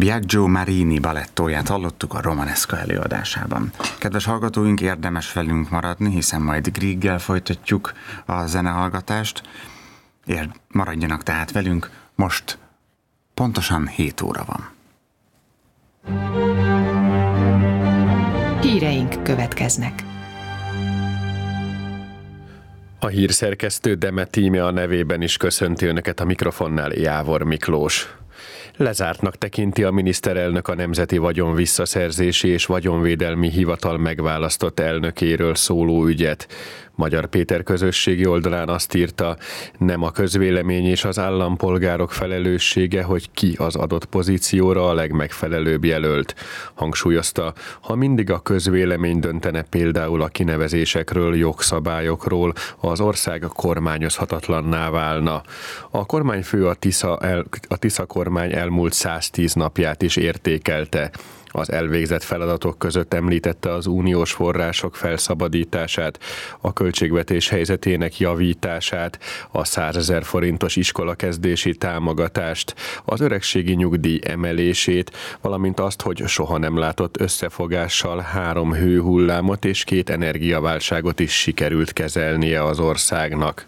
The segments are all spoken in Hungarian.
Biagio Marini balettóját hallottuk a Romanesca előadásában. Kedves hallgatóink, érdemes velünk maradni, hiszen majd Grieggel folytatjuk a zenehallgatást. Maradjanak tehát velünk, most pontosan 7 óra van. Híreink következnek. A hírszerkesztő Demet Íme a nevében is köszönti Önöket, a mikrofonnál Jávor Miklós. Lezártnak tekinti a miniszterelnök a Nemzeti Vagyon Visszaszerzési és Vagyonvédelmi Hivatal megválasztott elnökéről szóló ügyet. Magyar Péter közösségi oldalán azt írta, nem a közvélemény és az állampolgárok felelőssége, hogy ki az adott pozícióra a legmegfelelőbb jelölt. Hangsúlyozta, ha mindig a közvélemény döntene például a kinevezésekről, jogszabályokról, az ország kormányozhatatlanná válna. A kormányfő a Tisza kormány elmúlt 110 napját is értékelte. Az elvégzett feladatok között említette az uniós források felszabadítását, a költségvetés helyzetének javítását, a 100 000 forintos iskolakezdési támogatást, az öregségi nyugdíj emelését, valamint azt, hogy soha nem látott összefogással 3 hőhullámot és 2 energiaválságot is sikerült kezelnie az országnak.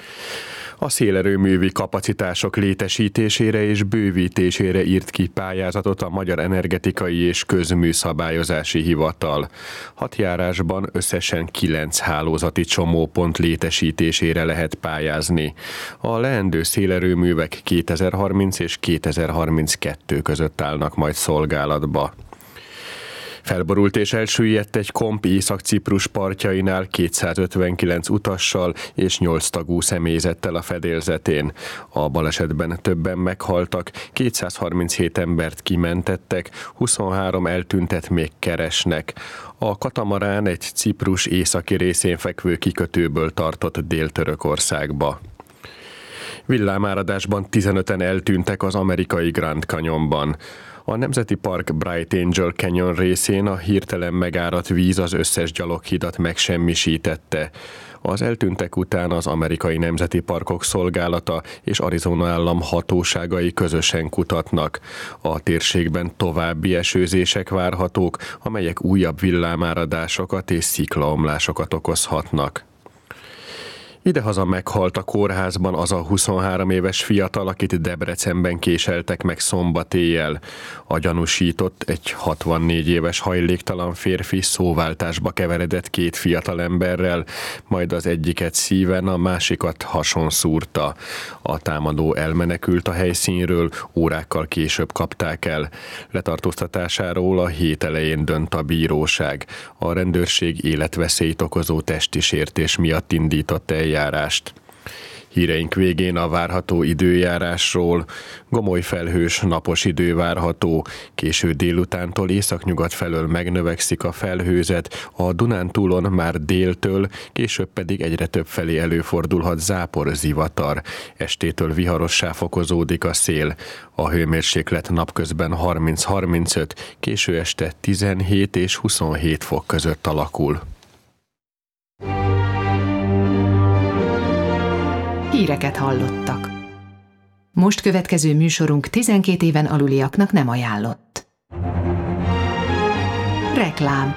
A szélerőművi kapacitások létesítésére és bővítésére írt ki pályázatot a Magyar Energetikai és Közműszabályozási Hivatal. 6 járásban összesen 9 hálózati csomópont létesítésére lehet pályázni. A leendő szélerőművek 2030 és 2032 között állnak majd szolgálatba. Felborult és elsüllyedt egy komp Észak-Ciprus partjainál 259 utassal és 8 tagú személyzettel a fedélzetén. A balesetben többen meghaltak, 237 embert kimentettek, 23 eltüntet még keresnek. A katamarán egy Ciprus északi részén fekvő kikötőből tartott Dél-Törökországba. Villámáradásban 15-en eltűntek az amerikai Grand Canyonban. A Nemzeti Park Bright Angel Canyon részén a hirtelen megáradt víz az összes gyaloghidat megsemmisítette. Az eltűntek után az Amerikai Nemzeti Parkok Szolgálata és Arizona állam hatóságai közösen kutatnak. A térségben további esőzések várhatók, amelyek újabb villámáradásokat és sziklaomlásokat okozhatnak. Idehaza meghalt a kórházban az a 23 éves fiatal, akit Debrecenben késeltek meg szombat éjjel. A gyanúsított, egy 64 éves hajléktalan férfi szóváltásba keveredett 2 fiatal emberrel, majd az egyiket szíven, a másikat hason szúrta. A támadó elmenekült a helyszínről, órákkal később kapták el. Letartóztatásáról a hét elején dönt a bíróság. A rendőrség életveszélyt okozó testi sértés miatt indított eljárást. Híreink végén a várható időjárásról. Gomoly felhős, napos idő várható. Késő délutántól északnyugat felől megnövekszik a felhőzet, a Dunántúlon már déltől, később pedig egyre több felé előfordulhat zápor, zivatar. Estétől viharossá fokozódik a szél. A hőmérséklet napközben 30-35, késő este 17 és 27 fok között alakul. Híreket hallottak. Most következő műsorunk 12 éven aluliaknak nem ajánlott. Reklám.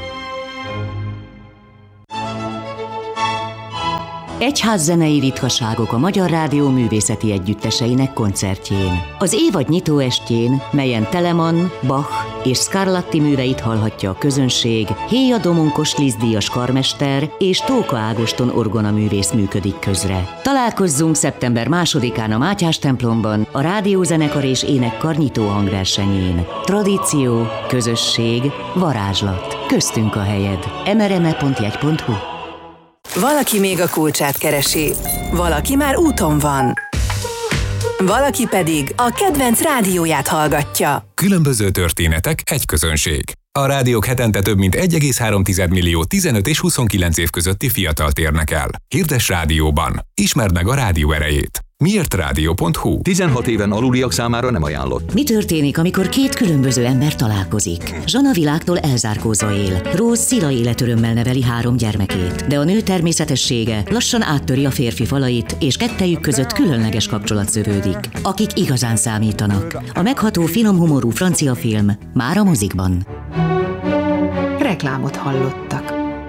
Egyházzenei ritkaságok a Magyar Rádió művészeti együtteseinek koncertjén. Az évad nyitó estjén, melyen Telemann, Bach és Scarlatti műveit hallhatja a közönség, Héja Domonkos Liszt-díjas karmester és Tóka Ágoston orgonaművész működik közre. Találkozzunk szeptember 2-án a Mátyás templomban a rádiózenekar és énekkar nyitó hangversenyén. Tradíció, közösség, varázslat. Köztünk a helyed. mrme.jegy.hu. Valaki még a kulcsát keresi, valaki már úton van, valaki pedig a kedvenc rádióját hallgatja. Különböző történetek, egy közönség. A rádiók hetente több mint 1,3 millió 15 és 29 év közötti fiatalt érnek el. Hirdess rádióban. Ismerd meg a rádió erejét. miértradio.hu. 16 éven aluliak számára nem ajánlott. Mi történik, amikor két különböző ember találkozik? Zsana világtól elzárkózva él. Rose szila életörömmel neveli 3 gyermekét. De a nő természetessége lassan áttöri a férfi falait, és kettejük között különleges kapcsolat szövődik. Akik igazán számítanak. A megható, finom humorú francia film már a mozikban. Reklámot hallottak.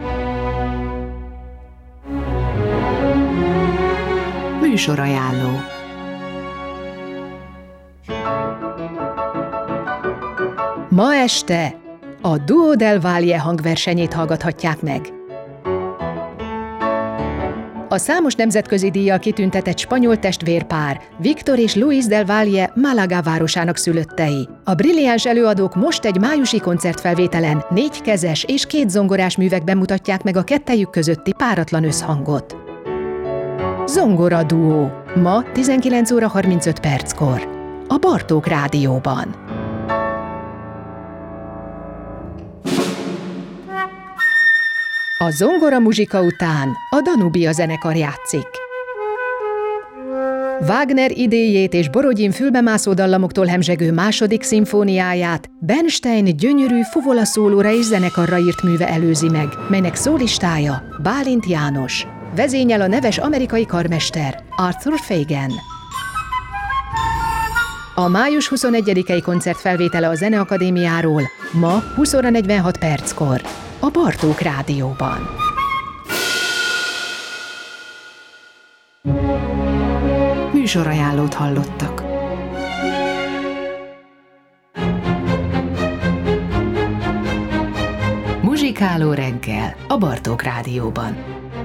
Műsorajánló. Ma este a Duo del Valle hangversenyét hallgathatják meg. A számos nemzetközi díjjal kitüntetett spanyol testvérpár, Victor és Luis del Valle Málaga városának szülöttei. A brilliáns előadók most egy májusi koncertfelvételen 4 kezes és 2 zongorás művekben mutatják meg a kettejük közötti páratlan összhangot. Zongora duó. Ma 19 óra 35 perckor. A Bartók Rádióban. A zongora muzsika után a Danubia zenekar játszik. Wagner idéjét és Borodin fülbemászó dallamoktól hemzsegő második szimfóniáját Bernstein gyönyörű fuvola szólóra és zenekarra írt műve előzi meg, melynek szólistája Bálint János. Vezényel a neves amerikai karmester Arthur Fagan. A május 21-i koncert felvétele a Zeneakadémiáról ma 20 óra 46 perckor a Bartók Rádióban. Műsorajánlót hallottak. Muzsikáló reggel a Bartók Rádióban.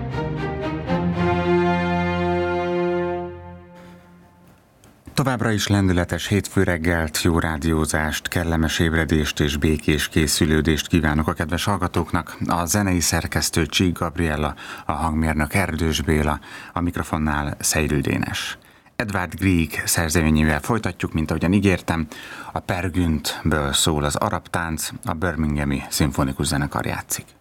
Továbbra is lendületes hétfő reggelt, jó rádiózást, kellemes ébredést és békés készülődést kívánok a kedves hallgatóknak. A zenei szerkesztő Csík Gabriella, a hangmérnök Erdős Béla, a mikrofonnál Szeiről Dénes. Edvard Grieg szerzeményével folytatjuk, mint ahogyan ígértem. A Per Gyntből szól az arab tánc, a Birminghami Szimfonikus Zenekar játszik.